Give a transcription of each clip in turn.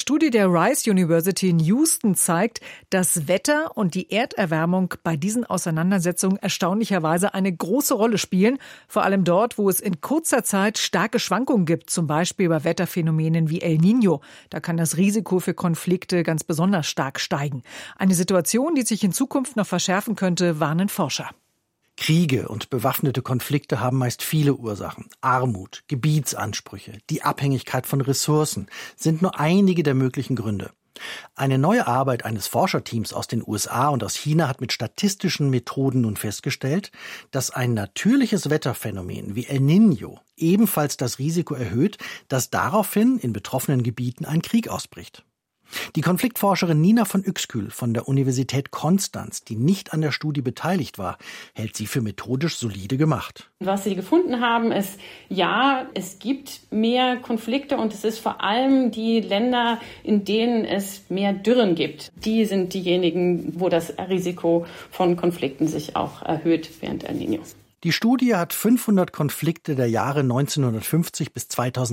Studie der Rice University in Houston zeigt, dass Wetter und die Erderwärmung bei diesen Auseinandersetzungen erstaunlicherweise eine große Rolle spielen. Vor allem dort, wo es in kurzer Zeit starke Schwankungen gibt, zum Beispiel bei Wetterphänomenen wie El Niño. Da kann das Risiko für Konflikte ganz besonders stark steigen. Eine Situation, die sich in Zukunft noch verschärfen könnte, warnen Forscher. Kriege und bewaffnete Konflikte haben meist viele Ursachen. Armut, Gebietsansprüche, die Abhängigkeit von Ressourcen sind nur einige der möglichen Gründe. Eine neue Arbeit eines Forscherteams aus den USA und aus China hat mit statistischen Methoden nun festgestellt, dass ein natürliches Wetterphänomen wie El Niño ebenfalls das Risiko erhöht, dass daraufhin in betroffenen Gebieten ein Krieg ausbricht. Die Konfliktforscherin Nina von Uexküll von der Universität Konstanz, die nicht an der Studie beteiligt war, hält sie für methodisch solide gemacht. Was sie gefunden haben, ist, ja, es gibt mehr Konflikte und es ist vor allem die Länder, in denen es mehr Dürren gibt. Die sind diejenigen, wo das Risiko von Konflikten sich auch erhöht während El Niño. Die Studie hat 500 Konflikte der Jahre 1950 bis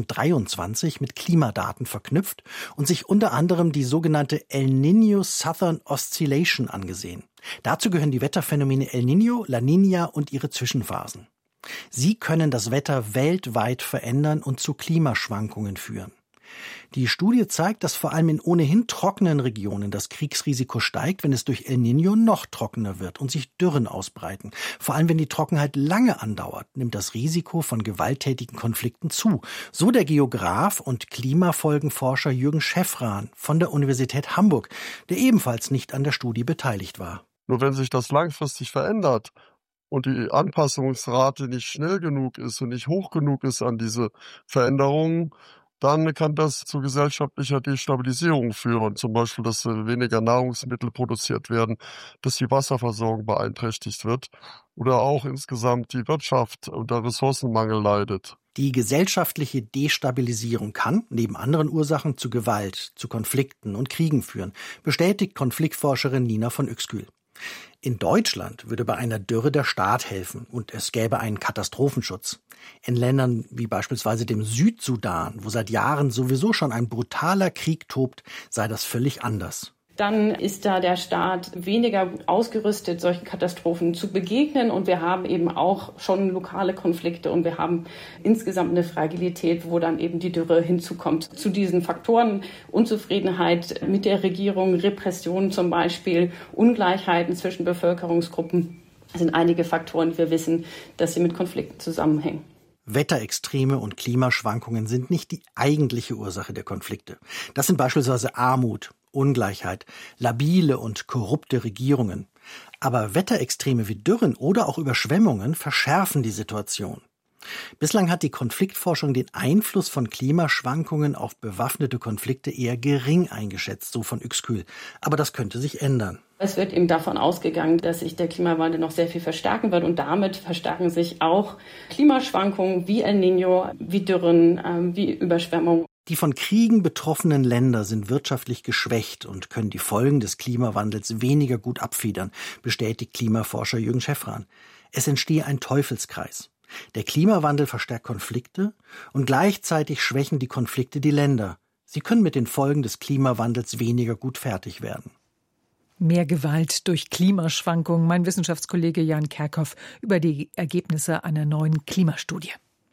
2023 mit Klimadaten verknüpft und sich unter anderem die sogenannte El Niño Southern Oscillation angesehen. Dazu gehören die Wetterphänomene El Niño, La Niña und ihre Zwischenphasen. Sie können das Wetter weltweit verändern und zu Klimaschwankungen führen. Die Studie zeigt, dass vor allem in ohnehin trockenen Regionen das Kriegsrisiko steigt, wenn es durch El Niño noch trockener wird und sich Dürren ausbreiten. Vor allem, wenn die Trockenheit lange andauert, nimmt das Risiko von gewalttätigen Konflikten zu. So der Geograf und Klimafolgenforscher Jürgen Schäffran von der Universität Hamburg, der ebenfalls nicht an der Studie beteiligt war. Nur wenn sich das langfristig verändert und die Anpassungsrate nicht schnell genug ist und nicht hoch genug ist an diese Veränderungen, dann kann das zu gesellschaftlicher Destabilisierung führen. Zum Beispiel, dass weniger Nahrungsmittel produziert werden, dass die Wasserversorgung beeinträchtigt wird oder auch insgesamt die Wirtschaft unter Ressourcenmangel leidet. Die gesellschaftliche Destabilisierung kann, neben anderen Ursachen, zu Gewalt, zu Konflikten und Kriegen führen, bestätigt Konfliktforscherin Nina von Uexküll. In Deutschland würde bei einer Dürre der Staat helfen und es gäbe einen Katastrophenschutz. In Ländern wie beispielsweise dem Südsudan, wo seit Jahren sowieso schon ein brutaler Krieg tobt, sei das völlig anders. Dann ist da der Staat weniger ausgerüstet, solchen Katastrophen zu begegnen. Und wir haben eben auch schon lokale Konflikte und wir haben insgesamt eine Fragilität, wo dann eben die Dürre hinzukommt. Zu diesen Faktoren Unzufriedenheit mit der Regierung, Repression zum Beispiel, Ungleichheiten zwischen Bevölkerungsgruppen sind einige Faktoren, die wir wissen, dass sie mit Konflikten zusammenhängen. Wetterextreme und Klimaschwankungen sind nicht die eigentliche Ursache der Konflikte. Das sind beispielsweise Armut, Ungleichheit, labile und korrupte Regierungen. Aber Wetterextreme wie Dürren oder auch Überschwemmungen verschärfen die Situation. Bislang hat die Konfliktforschung den Einfluss von Klimaschwankungen auf bewaffnete Konflikte eher gering eingeschätzt, so von Uexküll. Aber das könnte sich ändern. Es wird eben davon ausgegangen, dass sich der Klimawandel noch sehr viel verstärken wird und damit verstärken sich auch Klimaschwankungen wie El Niño, wie Dürren, wie Überschwemmungen. Die von Kriegen betroffenen Länder sind wirtschaftlich geschwächt und können die Folgen des Klimawandels weniger gut abfedern, bestätigt Klimaforscher Jürgen Schäffran. Es entstehe ein Teufelskreis. Der Klimawandel verstärkt Konflikte und gleichzeitig schwächen die Konflikte die Länder. Sie können mit den Folgen des Klimawandels weniger gut fertig werden. Mehr Gewalt durch Klimaschwankungen. Mein Wissenschaftskollege Jan Kerkhoff über die Ergebnisse einer neuen Klimastudie.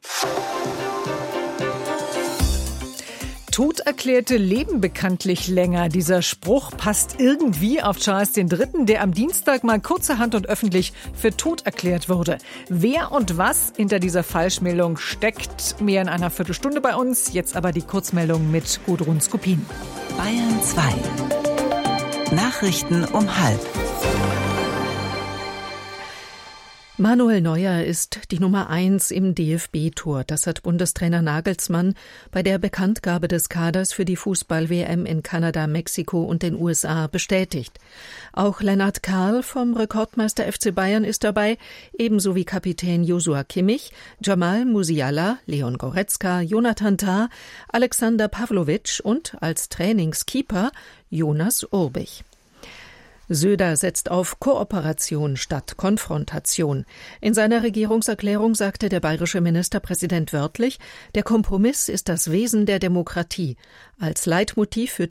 Toderklärte leben bekanntlich länger. Dieser Spruch passt irgendwie auf Charles III., der am Dienstag mal kurzerhand und öffentlich für tot erklärt wurde. Wer und was hinter dieser Falschmeldung steckt, mehr in einer Viertelstunde bei uns. Jetzt aber die Kurzmeldung mit Gudrun Skupin. Bayern 2. Nachrichten um 12:30. Manuel Neuer ist die Nummer 1 im DFB-Tor. Das hat Bundestrainer Nagelsmann bei der Bekanntgabe des Kaders für die Fußball-WM in Kanada, Mexiko und den USA bestätigt. Auch Lennart Kahl vom Rekordmeister FC Bayern ist dabei, ebenso wie Kapitän Joshua Kimmich, Jamal Musiala, Leon Goretzka, Jonathan Tah, Alexander Pavlovic und als Trainingskeeper Jonas Urbich. Söder setzt auf Kooperation statt Konfrontation. In seiner Regierungserklärung sagte der bayerische Ministerpräsident wörtlich, der Kompromiss ist das Wesen der Demokratie. Als Leitmotiv für